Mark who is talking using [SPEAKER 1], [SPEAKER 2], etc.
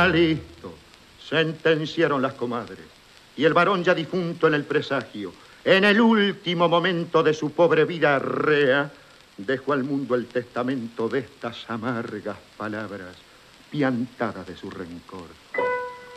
[SPEAKER 1] Está listo, sentenciaron las comadres. Y el varón ya difunto en el presagio, en el último momento de su pobre vida rea, dejó al mundo el testamento de estas amargas palabras, piantadas de su rencor.